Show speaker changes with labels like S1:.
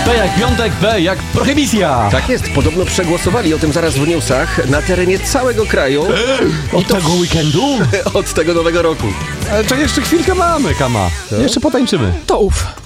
S1: P jak piątek, B jak prohibicja.
S2: Tak jest, podobno przegłosowali o tym zaraz w newsach na terenie całego kraju.
S1: Od tego weekendu?
S2: Od tego nowego roku.
S1: Ale to jeszcze chwilkę mamy, Kama. Jeszcze potańczymy.
S3: To ów.